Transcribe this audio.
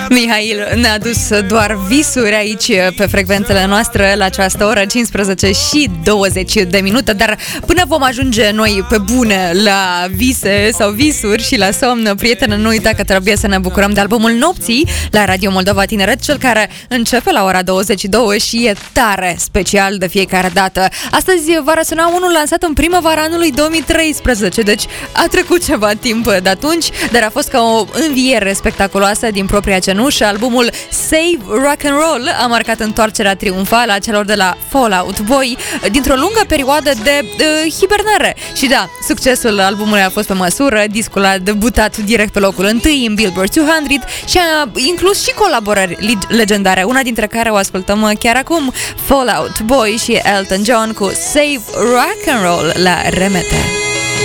Mihail ne-a dus doar visuri aici pe frecvențele noastre la această oră, 15 și 20 de minute, dar până vom ajunge noi pe bune la vise sau visuri și la somn, prieteni, nu uita că trebuie să ne bucurăm de albumul nopții la Radio Moldova Tineret, cel care începe la ora 22 și e tare special de fiecare dată. Astăzi va răsuna unul lansat în primăvara anului 2013, deci a trecut ceva timp de atunci, dar a fost ca o înviere spectaculoasă din propria cenușă. Albumul Save Rock and Roll a marcat întoarcerea triumfală a celor de la Fall Out Boy dintr-o lungă perioadă de hibernare. Și da, succesul albumului a fost pe măsură, discul a debutat direct pe locul 1 în Billboard 200 și a inclus și colaborări legendare, una dintre care o ascultăm chiar acum, Fall Out Boy și Elton John cu Save Rock and Roll la RMT.